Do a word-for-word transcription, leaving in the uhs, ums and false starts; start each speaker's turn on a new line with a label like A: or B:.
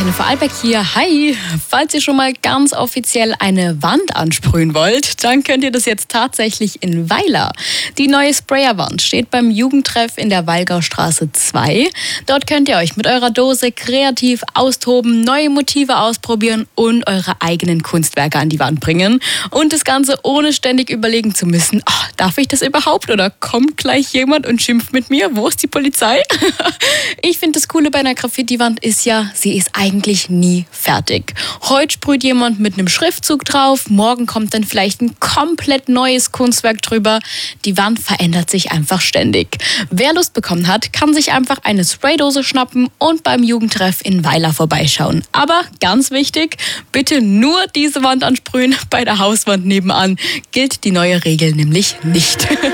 A: Antenne Vorarlberg hier. Hi! Falls ihr schon mal ganz offiziell eine Wand ansprühen wollt, dann könnt ihr das jetzt tatsächlich in Weiler. Die neue Sprayerwand steht beim Jugendtreff in der Wallgaustraße zwei. Dort könnt ihr euch mit eurer Dose kreativ austoben, neue Motive ausprobieren und eure eigenen Kunstwerke an die Wand bringen. Und das Ganze ohne ständig überlegen zu müssen, oh, darf ich das überhaupt oder kommt gleich jemand und schimpft mit mir? Wo ist die Polizei? Ich finde, das Coole bei einer Graffiti-Wand ist ja, sie ist eigentlich nie fertig. Heute sprüht jemand mit einem Schriftzug drauf, morgen kommt dann vielleicht ein komplett neues Kunstwerk drüber. Die Wand verändert sich einfach ständig. Wer Lust bekommen hat, kann sich einfach eine Spraydose schnappen und beim Jugendtreff in Weiler vorbeischauen. Aber ganz wichtig, bitte nur diese Wand ansprühen. Bei der Hauswand nebenan gilt die neue Regel nämlich nicht.